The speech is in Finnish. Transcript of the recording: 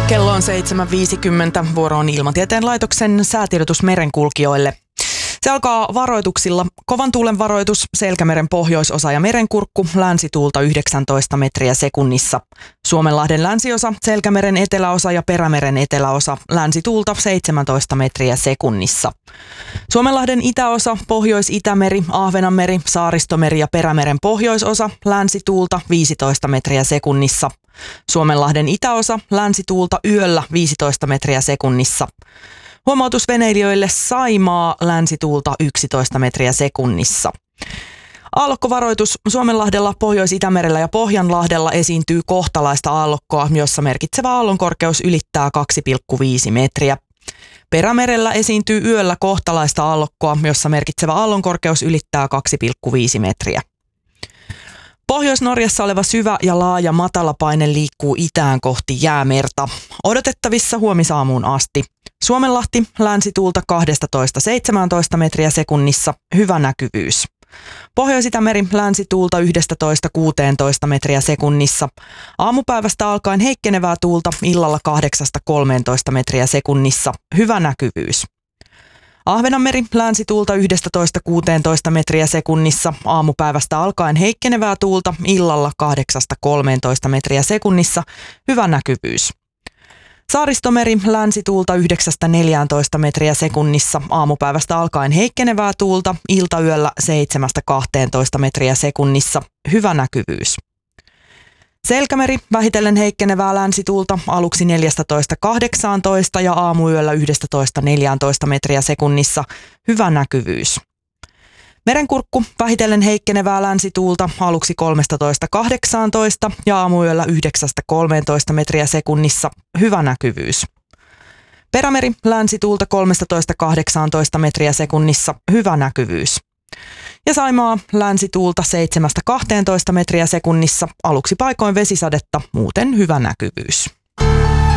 Kello on 7.50. Vuoro on Ilmatieteen laitoksen säätiedotus merenkulkijoille. Se alkaa varoituksilla. Kovan tuulen varoitus, Selkämeren pohjoisosa ja Merenkurkku, länsituulta 19 metriä sekunnissa. Suomenlahden länsiosa, Selkämeren eteläosa ja Perämeren eteläosa, länsituulta 17 metriä sekunnissa. Suomenlahden itäosa, Pohjois-Itämeri, Ahvenanmeri, Saaristomeri ja Perämeren pohjoisosa, länsituulta 15 metriä sekunnissa. Suomenlahden itäosa, länsituulta yöllä 15 metriä sekunnissa. Huomautus veneilijöille: Saimaa, länsituulta 11 metriä sekunnissa. Aallokkovaroitus: Suomenlahdella, Pohjois-Itämerellä ja Pohjanlahdella esiintyy kohtalaista aallokkoa, jossa merkitsevä aallonkorkeus ylittää 2,5 metriä. Perämerellä esiintyy yöllä kohtalaista aallokkoa, jossa merkitsevä aallonkorkeus ylittää 2,5 metriä. Pohjois-Norjassa oleva syvä ja laaja matalapaine liikkuu itään kohti Jäämerta. Odotettavissa huomisaamuun asti. Suomenlahti, länsituulta 12-17 metriä sekunnissa, hyvä näkyvyys. Pohjois-Itämeri, länsituulta 11-16 metriä sekunnissa. Aamupäivästä alkaen heikkenevää tuulta, illalla 8-13 metriä sekunnissa, hyvä näkyvyys. Ahvenanmeri, länsituulta 11-16 metriä sekunnissa, aamupäivästä alkaen heikkenevää tuulta, illalla 8-13 metriä sekunnissa, hyvä näkyvyys. Saaristomeri, länsituulta 9-14 metriä sekunnissa, aamupäivästä alkaen heikkenevää tuulta, iltayöllä 7-12 metriä sekunnissa, hyvä näkyvyys. Selkämeri, vähitellen heikkenevää länsituulta, aluksi 14-18 ja aamuyöllä 11-14 metriä sekunnissa, hyvä näkyvyys. Merenkurkku, vähitellen heikkenevää länsituulta, aluksi 13-18 ja aamuyöllä 9-13 metriä sekunnissa, hyvä näkyvyys. Perämeri, länsituulta 13-18 metriä sekunnissa, hyvä näkyvyys. Ja Saimaa, länsituulta 7-12 metriä sekunnissa, aluksi paikoin vesisadetta, muuten hyvä näkyvyys.